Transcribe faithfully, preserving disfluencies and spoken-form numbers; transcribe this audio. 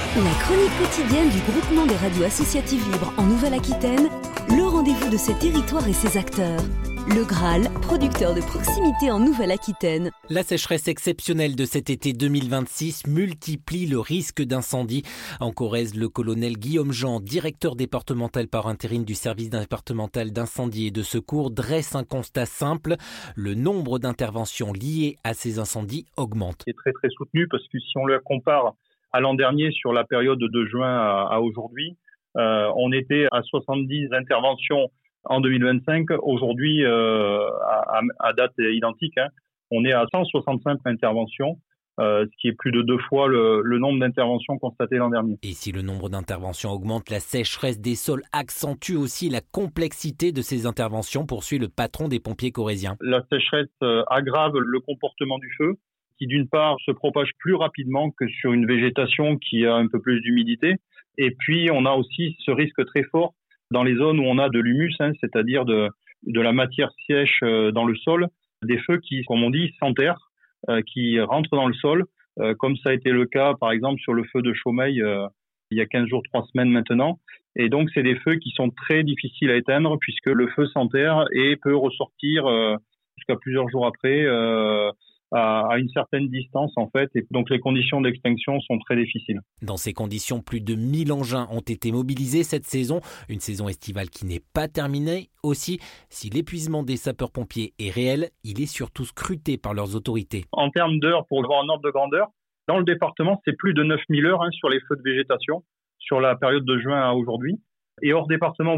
La chronique quotidienne du groupement des radios associatives libres en Nouvelle-Aquitaine, le rendez-vous de ces territoires et ses acteurs. Le Graal, producteur de proximité en Nouvelle-Aquitaine. La sécheresse exceptionnelle de cet été deux mille vingt-six multiplie le risque d'incendie. En Corrèze, le colonel Guillaume Jean, directeur départemental par intérim du service départemental d'incendie et de secours, dresse un constat simple. Le nombre d'interventions liées à ces incendies augmente. C'est très très soutenu parce que si on le compare à l'an dernier sur la période de juin à, à aujourd'hui, euh, on était à soixante-dix interventions en deux mille vingt-cinq. Aujourd'hui, euh, à, à date identique, hein, on est à cent soixante-cinq interventions, euh, ce qui est plus de deux fois le, le nombre d'interventions constatées l'an dernier. Et si le nombre d'interventions augmente, la sécheresse des sols accentue aussi la complexité de ces interventions, poursuit le patron des pompiers corréziens. La sécheresse euh, aggrave le comportement du feu, qui d'une part se propage plus rapidement que sur une végétation qui a un peu plus d'humidité. Et puis, on a aussi ce risque très fort dans les zones où on a de l'humus, hein, c'est-à-dire de, de la matière sèche euh, dans le sol, des feux qui, comme on dit, s'enterrent, euh, qui rentrent dans le sol, euh, comme ça a été le cas, par exemple, sur le feu de Chaumeil, euh, il y a quinze jours, trois semaines maintenant. Et donc, c'est des feux qui sont très difficiles à éteindre puisque le feu s'enterre et peut ressortir euh, jusqu'à plusieurs jours après, euh, à une certaine distance en fait, et donc les conditions d'extinction sont très difficiles. Dans ces conditions, plus de mille engins ont été mobilisés cette saison, une saison estivale qui n'est pas terminée. Aussi, si l'épuisement des sapeurs-pompiers est réel, il est surtout scruté par leurs autorités. En termes d'heures, pour avoir un ordre de grandeur, dans le département, c'est plus de neuf mille heures hein, sur les feux de végétation, sur la période de juin à aujourd'hui. Et hors département,